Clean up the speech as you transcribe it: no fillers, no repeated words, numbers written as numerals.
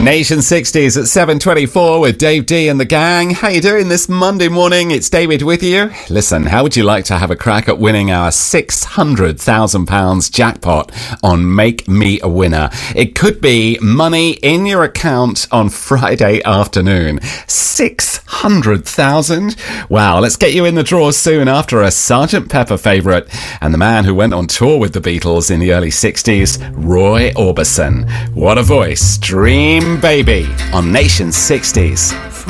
Nation 60s at 7:24 with Dave D and the gang. How you doing this Monday morning? It's David with you. Listen, how would you like to have a crack at winning our £600,000 jackpot on Make Me a Winner? It could be money in your account on Friday afternoon. 600,000? Wow, let's get you in the draw soon after a Sgt. Pepper favourite and the man who went on tour with the Beatles in the early 60s, Roy Orbison. What a voice. Dream Baby on Nation 60s.